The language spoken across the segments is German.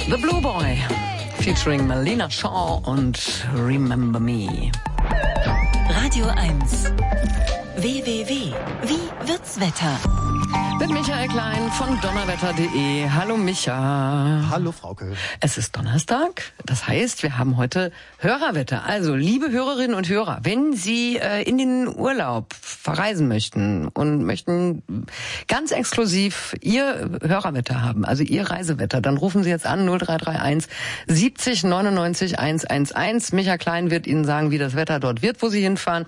The Blue Boy featuring Melina Shaw und Remember Me. Radio 1. www. Wie wird's Wetter? Mit Michael Klein von donnerwetter.de. Hallo Micha. Hallo Frauke. Es ist Donnerstag, das heißt, wir haben heute Hörerwetter. Also, liebe Hörerinnen und Hörer, wenn Sie in den Urlaub verreisen möchten und möchten ganz exklusiv Ihr Hörerwetter haben, also Ihr Reisewetter, dann rufen Sie jetzt an 0331 70 99 111. Micha Klein wird Ihnen sagen, wie das Wetter dort wird, wo Sie hinfahren.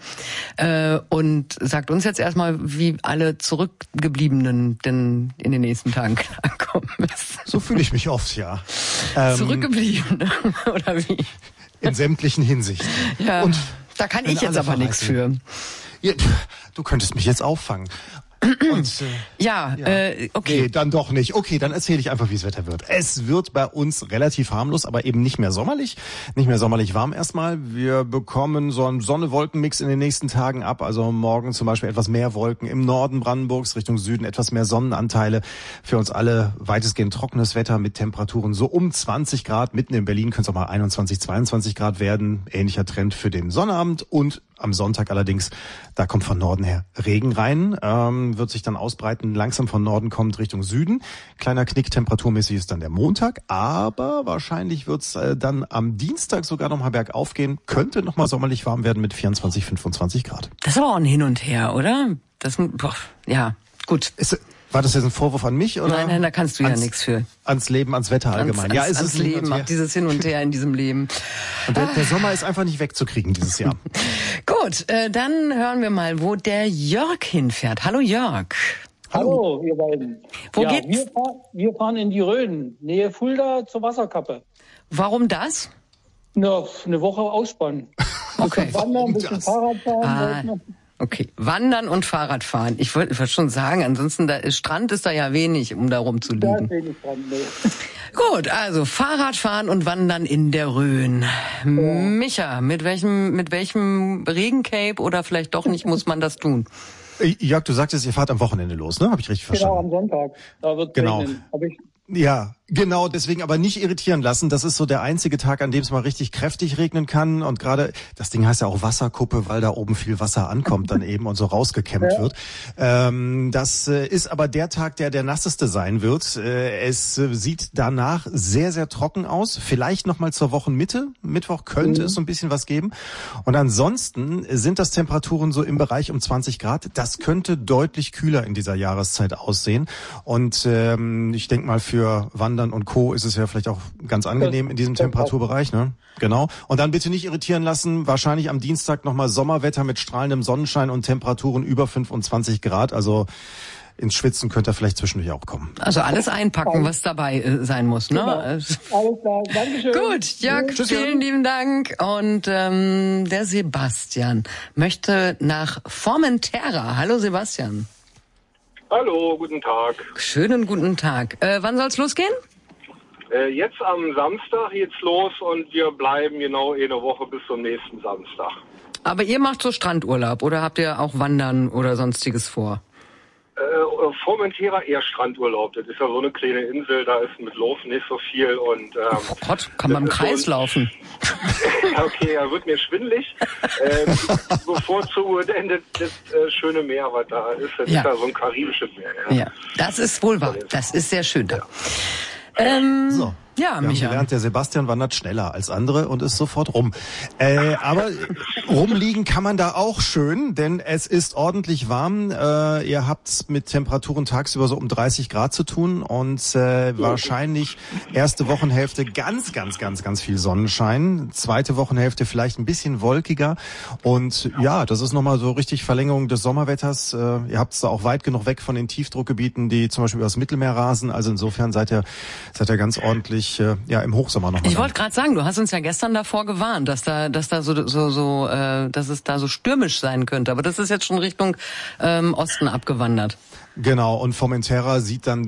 Und sagt uns jetzt erstmal, wie alle Zurückgebliebenen denn in den nächsten Tagen klarkommen müssen. So fühle ich mich oft, ja. Zurückgebliebene, oder wie? In sämtlichen Hinsichten. Ja, und da kann ich jetzt aber nichts für. Ja, du könntest mich jetzt auffangen. Und, okay. Nee, dann doch nicht. Okay, dann erzähle ich einfach, wie das Wetter wird. Es wird bei uns relativ harmlos, aber eben nicht mehr sommerlich. Nicht mehr sommerlich warm erstmal. Wir bekommen so einen Sonne-Wolken-Mix in den nächsten Tagen ab. Also morgen zum Beispiel etwas mehr Wolken im Norden Brandenburgs, Richtung Süden etwas mehr Sonnenanteile. Für uns alle weitestgehend trockenes Wetter mit Temperaturen so um 20 Grad. Mitten in Berlin könnte es auch mal 21, 22 Grad werden. Ähnlicher Trend für den Sonnabend. Und am Sonntag allerdings, da kommt von Norden her Regen rein, wird sich dann ausbreiten, langsam von Norden kommt Richtung Süden. Kleiner Knick, temperaturmäßig ist dann der Montag, aber wahrscheinlich wird's dann am Dienstag sogar nochmal bergauf gehen, könnte nochmal sommerlich warm werden mit 24, 25 Grad. Das ist aber auch ein Hin und Her, oder? Ja, gut. War das jetzt ein Vorwurf an mich? Oder Nein, da kannst du ja nichts für. Ans Leben, ans Wetter allgemein. Ans Leben, auch dieses Hin und Her in diesem Leben. Und der Sommer ist einfach nicht wegzukriegen dieses Jahr. Gut, dann hören wir mal, wo der Jörg hinfährt. Hallo Jörg. Hallo, ihr beiden. Wo geht's? Wir fahren in die Rhön, Nähe Fulda zur Wasserkappe. Warum das? Na, eine Woche ausspannen. Okay. Wandern, ein bisschen Fahrradfahren. Okay, Wandern und Fahrradfahren. Ich wollte schon sagen, ansonsten Strand ist da ja wenig, um da rumzuliegen. Da ist wenig dran, nee. Gut, also Fahrradfahren und Wandern in der Rhön. Ja. Micha, mit welchem Regencape oder vielleicht doch nicht muss man das tun? Jörg, du sagtest, ihr fahrt am Wochenende los, ne? Habe ich richtig verstanden? Genau, am Sonntag. Da wird regnen. Ja, genau, deswegen aber nicht irritieren lassen. Das ist so der einzige Tag, an dem es mal richtig kräftig regnen kann. Und gerade, das Ding heißt ja auch Wasserkuppe, weil da oben viel Wasser ankommt dann eben und so rausgekämmt wird. Das ist aber der Tag, der nasseste sein wird. Es sieht danach sehr, sehr trocken aus. Vielleicht nochmal zur Wochenmitte. Mittwoch könnte es so ein bisschen was geben. Und ansonsten sind das Temperaturen so im Bereich um 20 Grad. Das könnte deutlich kühler in dieser Jahreszeit aussehen. Und ich denke mal, für Wandern und Co. ist es ja vielleicht auch ganz angenehm in diesem Temperaturbereich, ne? Genau. Und dann bitte nicht irritieren lassen. Wahrscheinlich am Dienstag nochmal Sommerwetter mit strahlendem Sonnenschein und Temperaturen über 25 Grad. Also ins Schwitzen könnte er vielleicht zwischendurch auch kommen. Also alles einpacken, was dabei sein muss, ne? Genau. Alles klar. Dankeschön. Gut, Jörg, vielen lieben Dank. Und der Sebastian möchte nach Formentera. Hallo Sebastian. Hallo, guten Tag. Schönen guten Tag. Wann soll's losgehen? Jetzt am Samstag geht's los und wir bleiben genau eine Woche bis zum nächsten Samstag. Aber ihr macht so Strandurlaub oder habt ihr auch Wandern oder sonstiges vor? Formentera eher Strandurlaub. Das ist ja so eine kleine Insel, da ist mit Laufen nicht so viel und oh Gott, kann man im Kreis laufen. Okay, er wird mir schwindelig. Bevorzugt endet das schöne Meer, was da ist. Das ist ja so ein karibisches Meer. Ja, das ist wohl wahr. Das ist sehr schön da. So. Ja, wir Micha. haben gelernt, der Sebastian wandert schneller als andere und ist sofort rum. Aber rumliegen kann man da auch schön, denn es ist ordentlich warm. Ihr habt mit Temperaturen tagsüber so um 30 Grad zu tun und wahrscheinlich erste Wochenhälfte ganz viel Sonnenschein. Zweite Wochenhälfte vielleicht ein bisschen wolkiger. Und ja, das ist nochmal so richtig Verlängerung des Sommerwetters. Ihr habt es da auch weit genug weg von den Tiefdruckgebieten, die zum Beispiel über das Mittelmeer rasen. Also insofern seid ihr ganz ordentlich im Hochsommer nochmal. Ich wollte gerade sagen, du hast uns ja gestern davor gewarnt, dass es da so stürmisch sein könnte. Aber das ist jetzt schon Richtung Osten abgewandert. Genau, und Formentera sieht dann